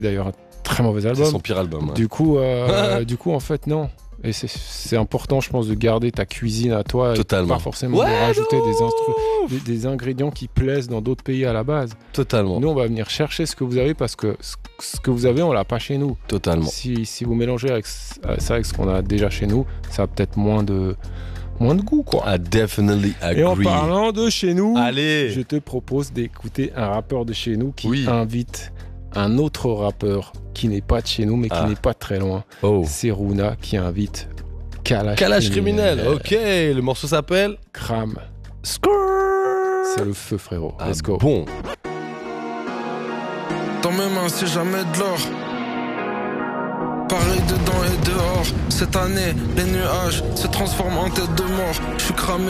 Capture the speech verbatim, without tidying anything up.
D'ailleurs, un très mauvais album. C'est son pire album. Ouais. Du coup, euh, du coup, en fait, non. Et c'est, c'est important, je pense, de garder ta cuisine à toi. Totalement. Et pas forcément ouais, de rajouter non des, instru- des, des ingrédients qui plaisent dans d'autres pays à la base. Totalement. Nous, on va venir chercher ce que vous avez parce que ce que vous avez, on l'a pas chez nous. Totalement. Si, si vous mélangez avec ça avec ce qu'on a déjà chez nous, ça a peut-être moins de, moins de goût, quoi. I definitely agree. Et en parlant de chez nous, Allez. je te propose d'écouter un rappeur de chez nous qui oui. invite un autre rappeur qui n'est pas de chez nous, mais qui ah. n'est pas très loin. Oh. C'est Runa qui invite Kalash, Kalash criminel. criminel. Ok, le morceau s'appelle Kram. Skrrr. C'est le feu, frérot. Ah, Let's go. Bon. Dans mes mains, c'est jamais de l'or. Pareil dedans et dehors. Cette année, les nuages se transforment en tête de mort. Je suis cramé